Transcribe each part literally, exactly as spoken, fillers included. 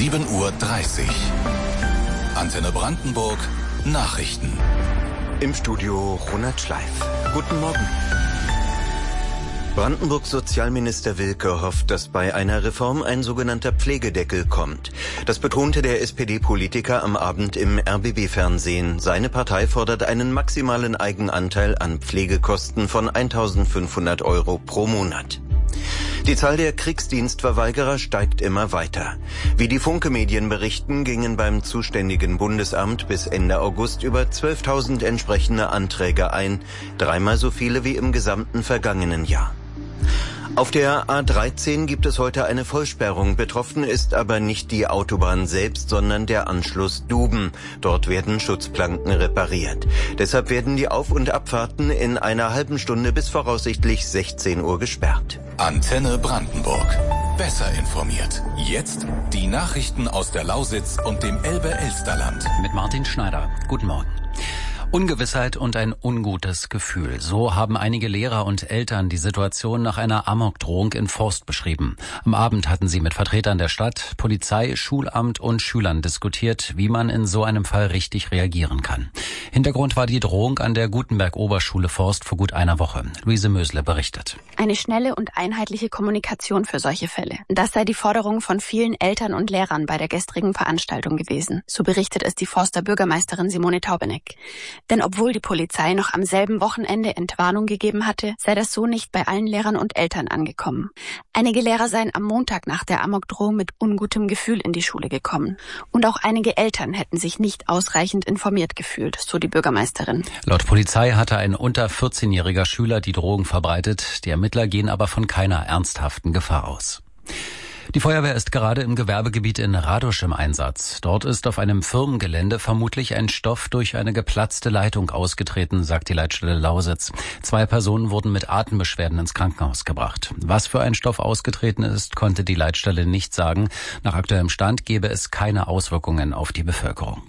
sieben Uhr dreißig. Antenne Brandenburg Nachrichten. Im Studio Ronald Schleif. Guten Morgen. Brandenburgs Sozialminister Wilke hofft, dass bei einer Reform ein sogenannter Pflegedeckel kommt. Das betonte der S P D-Politiker am Abend im R B B-Fernsehen. Seine Partei fordert einen maximalen Eigenanteil an Pflegekosten von eintausendfünfhundert Euro pro Monat. Die Zahl der Kriegsdienstverweigerer steigt immer weiter. Wie die Funke-Medien berichten, gingen beim zuständigen Bundesamt bis Ende August über zwölftausend entsprechende Anträge ein, dreimal so viele wie im gesamten vergangenen Jahr. Auf der A dreizehn gibt es heute eine Vollsperrung. Betroffen ist aber nicht die Autobahn selbst, sondern der Anschluss Duben. Dort werden Schutzplanken repariert. Deshalb werden die Auf- und Abfahrten in einer halben Stunde bis voraussichtlich sechzehn Uhr gesperrt. Antenne Brandenburg. Besser informiert. Jetzt die Nachrichten aus der Lausitz und dem Elbe-Elsterland. Mit Martin Schneider. Guten Morgen. Ungewissheit und ein ungutes Gefühl. So haben einige Lehrer und Eltern die Situation nach einer Amokdrohung in Forst beschrieben. Am Abend hatten sie mit Vertretern der Stadt, Polizei, Schulamt und Schülern diskutiert, wie man in so einem Fall richtig reagieren kann. Hintergrund war die Drohung an der Gutenberg-Oberschule Forst vor gut einer Woche. Luise Mösle berichtet. Eine schnelle und einheitliche Kommunikation für solche Fälle. Das sei die Forderung von vielen Eltern und Lehrern bei der gestrigen Veranstaltung gewesen. So berichtet es die Forster Bürgermeisterin Simone Taubeneck. Denn obwohl die Polizei noch am selben Wochenende Entwarnung gegeben hatte, sei das so nicht bei allen Lehrern und Eltern angekommen. Einige Lehrer seien am Montag nach der Amokdrohung mit ungutem Gefühl in die Schule gekommen. Und auch einige Eltern hätten sich nicht ausreichend informiert gefühlt, so die Bürgermeisterin. Laut Polizei hatte ein unter vierzehnjähriger Schüler die Drohung verbreitet. Die Ermittler gehen aber von keiner ernsthaften Gefahr aus. Die Feuerwehr ist gerade im Gewerbegebiet in Radosch im Einsatz. Dort ist auf einem Firmengelände vermutlich ein Stoff durch eine geplatzte Leitung ausgetreten, sagt die Leitstelle Lausitz. Zwei Personen wurden mit Atembeschwerden ins Krankenhaus gebracht. Was für ein Stoff ausgetreten ist, konnte die Leitstelle nicht sagen. Nach aktuellem Stand gebe es keine Auswirkungen auf die Bevölkerung.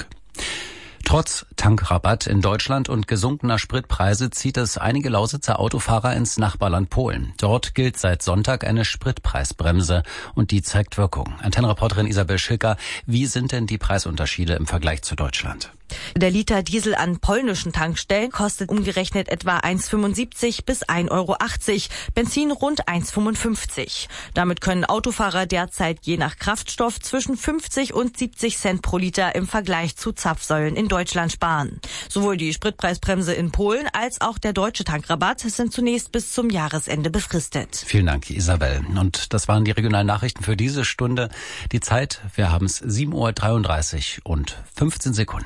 Trotz Tankrabatt in Deutschland und gesunkener Spritpreise zieht es einige Lausitzer Autofahrer ins Nachbarland Polen. Dort gilt seit Sonntag eine Spritpreisbremse und die zeigt Wirkung. Antennenreporterin Isabel Schilker, wie sind denn die Preisunterschiede im Vergleich zu Deutschland? Der Liter Diesel an polnischen Tankstellen kostet umgerechnet etwa eins Komma fünfundsiebzig bis ein Euro achtzig, Benzin rund eins Komma fünfundfünfzig. Damit können Autofahrer derzeit je nach Kraftstoff zwischen fünfzig und siebzig Cent pro Liter im Vergleich zu Zapfsäulen in Deutschland sparen. Sowohl die Spritpreisbremse in Polen als auch der deutsche Tankrabatt sind zunächst bis zum Jahresende befristet. Vielen Dank, Isabel. Und das waren die regionalen Nachrichten für diese Stunde. Die Zeit, wir haben es sieben Uhr dreiunddreißig und fünfzehn Sekunden.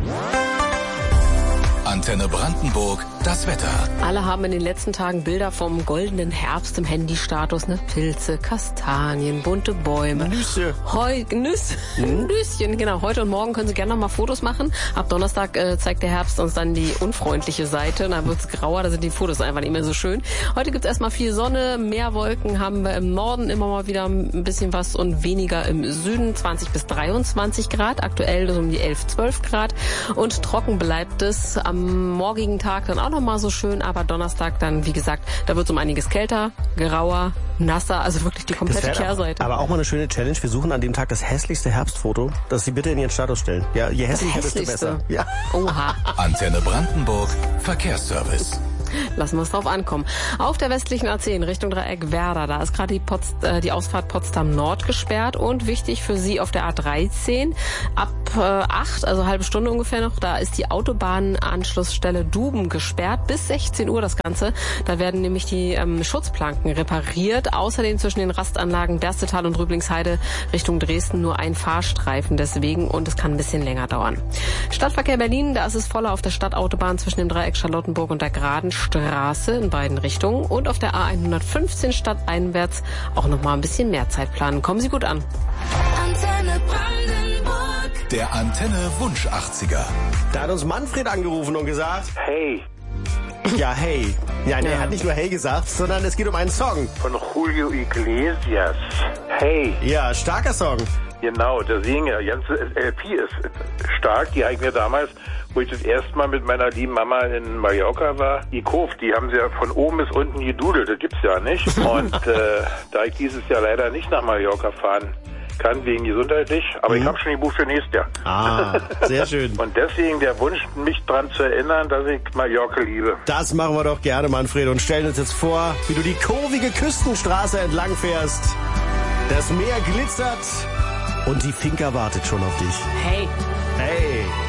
Antenne Brandenburg, das Wetter. Alle haben in den letzten Tagen Bilder vom goldenen Herbst im Handystatus, ne? Pilze, Kastanien, bunte Bäume. Nüsse. Heu, Nüsse. Mhm. Nüsschen, genau. Heute und morgen können Sie gerne noch mal Fotos machen. Ab Donnerstag äh, zeigt der Herbst uns dann die unfreundliche Seite. Da wird's grauer, da sind die Fotos einfach nicht mehr so schön. Heute gibt's erstmal viel Sonne, mehr Wolken haben wir im Norden immer mal wieder ein bisschen was und weniger im Süden. zwanzig bis dreiundzwanzig Grad, aktuell so um die elf, zwölf Grad. Und trocken bleibt es am morgigen Tag dann auch noch mal so schön, aber Donnerstag dann, wie gesagt, da wird es um einiges kälter, grauer, nasser, also wirklich die komplette Kehrseite. Aber auch mal eine schöne Challenge. Wir suchen an dem Tag das hässlichste Herbstfoto, das Sie bitte in Ihren Status stellen. Ja, je hässlicher, desto besser. Ja. Oha. Antenne Brandenburg, Verkehrsservice. Lassen wir es drauf ankommen. Auf der westlichen A zehn Richtung Dreieck Werder, da ist gerade die, Pots, äh, die Ausfahrt Potsdam Nord gesperrt und wichtig für Sie auf der A dreizehn ab äh, acht, also halbe Stunde ungefähr noch, da ist die Autobahnanschlussstelle Duben gesperrt bis sechzehn Uhr das Ganze. Da werden nämlich die ähm, Schutzplanken repariert. Außerdem zwischen den Rastanlagen Berstetal und Rüblingsheide Richtung Dresden nur ein Fahrstreifen deswegen und es kann ein bisschen länger dauern. Stadtverkehr Berlin, da ist es voller auf der Stadtautobahn zwischen dem Dreieck Charlottenburg und der Geraden Straße in beiden Richtungen und auf der A hundertfünfzehn stadteinwärts auch noch mal ein bisschen mehr Zeit planen. Kommen Sie gut an. Antenne Brandenburg. Der Antenne Wunsch achtziger. Da hat uns Manfred angerufen und gesagt, hey. Ja, hey. Ja, nee, er hat nicht nur hey gesagt, sondern es geht um einen Song. Von Julio Iglesias. Hey. Ja, starker Song. Genau, der Sänger, die ganze L P ist stark. Die habe ich mir damals, wo ich das erste Mal mit meiner lieben Mama in Mallorca war, gekauft. Die haben sie ja von oben bis unten gedudelt, das gibt's ja nicht. Und äh, da ich dieses Jahr leider nicht nach Mallorca fahren kann, wegen gesundheitlich. Aber Mhm. ich habe schon gebucht für nächstes Jahr. Ah, sehr schön. Und deswegen der Wunsch, mich daran zu erinnern, dass ich Mallorca liebe. Das machen wir doch gerne, Manfred, und stellen uns jetzt vor, wie du die kurvige Küstenstraße entlang fährst. Das Meer glitzert und die Finca wartet schon auf dich. Hey. Hey.